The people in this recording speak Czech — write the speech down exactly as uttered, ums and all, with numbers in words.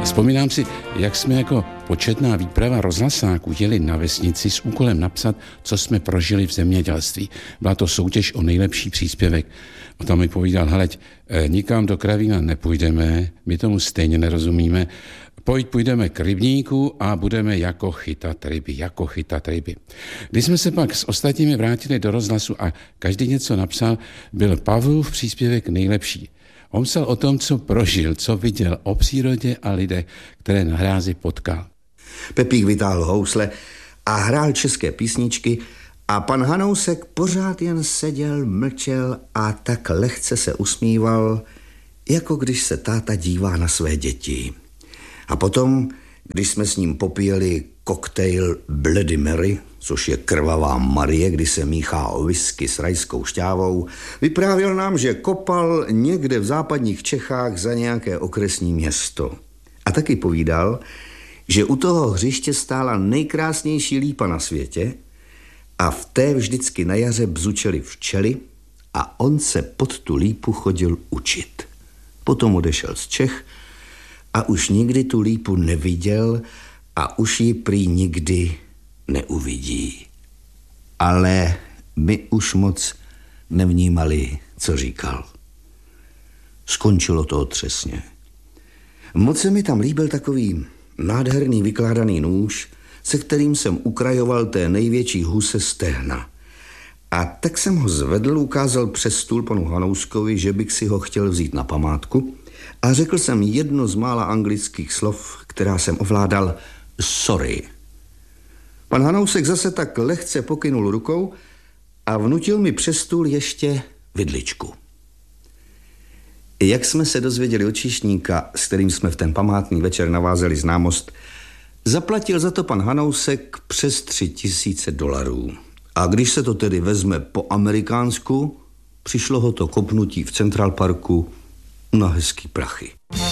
Vzpomínám si, jak jsme jako početná výprava rozhlasáků jeli na vesnici s úkolem napsat, co jsme prožili v zemědělství. Byla to soutěž o nejlepší příspěvek. A tam mi povídal, heleď, nikam do Kravína nepůjdeme, my tomu stejně nerozumíme, pojď půjdeme k rybníku a budeme jako chytat ryby, jako chytat ryby. Když jsme se pak s ostatními vrátili do rozhlasu a každý něco napsal, byl Pavlův příspěvek nejlepší. On psal o tom, co prožil, co viděl, o přírodě a lidech, které na hrázi potkal. Pepík vytáhl housle a hrál české písničky a pan Hanousek pořád jen seděl, mlčel a tak lehce se usmíval, jako když se táta dívá na své děti. A potom, když jsme s ním popíjeli koktejl Bloody Mary, což je krvavá Marie, kdy se míchá whisky s rajskou šťávou, vyprávěl nám, že kopal někde v západních Čechách za nějaké okresní město. A taky povídal, že u toho hřiště stála nejkrásnější lípa na světě a v té vždycky na jaře bzučely včely a on se pod tu lípu chodil učit. Potom odešel z Čech a už nikdy tu lípu neviděl a už ji prý nikdy neuvidí. Ale my už moc nevnímali, co říkal. Skončilo to otřesně. Moc se mi tam líbil takový nádherný vykládaný nůž, se kterým jsem ukrajoval té největší huse stehna. A tak jsem ho zvedl, ukázal přes stůl panu Hanouskovi, že bych si ho chtěl vzít na památku a řekl jsem jedno z mála anglických slov, která jsem ovládal, sorry. Pan Hanousek zase tak lehce pokynul rukou a vnutil mi přes stůl ještě vidličku. Jak jsme se dozvěděli od číšníka, s kterým jsme v ten památný večer navázali známost, zaplatil za to pan Hanousek přes tři tisíce dolarů. A když se to tedy vezme po amerikánsku, přišlo ho to kopnutí v Central Parku na hezký prachy.